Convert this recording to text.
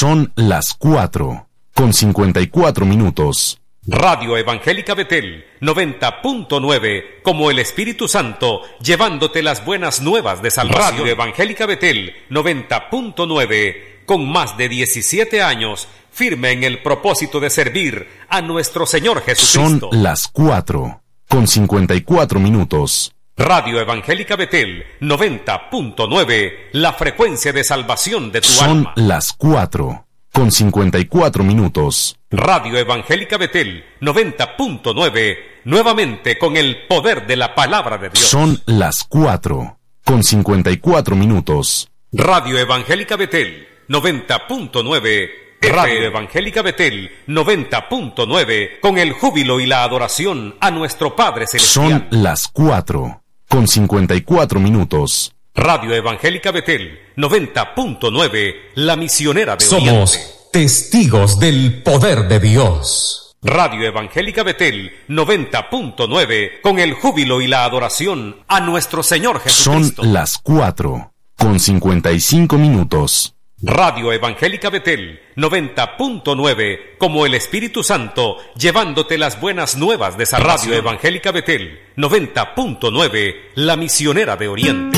Son las 4:54. Radio Evangélica Betel 90.9, como el Espíritu Santo, llevándote las buenas nuevas de salvación. Radio Evangélica Betel 90.9, con más de 17 años, firme en el propósito de servir a nuestro Señor Jesucristo. Son las 4:54. Radio Evangélica Betel 90.9, la frecuencia de salvación de tu alma. Son las 4:54. Radio Evangélica Betel 90.9, nuevamente con el poder de la palabra de Dios. Son las 4:54. Radio Evangélica Betel 90.9, Radio Evangélica Betel 90.9, con el júbilo y la adoración a nuestro Padre Celestial. Son las 4:54. Radio Evangélica Betel 90.9, la misionera de Oriente. Somos testigos del poder de Dios. Radio Evangélica Betel 90.9, con el júbilo y la adoración a nuestro Señor Jesucristo. Son las 4:55. Radio Evangélica Betel 90.9, como el Espíritu Santo, llevándote las buenas nuevas de salvación. Radio Evangélica Betel 90.9, la misionera de Oriente.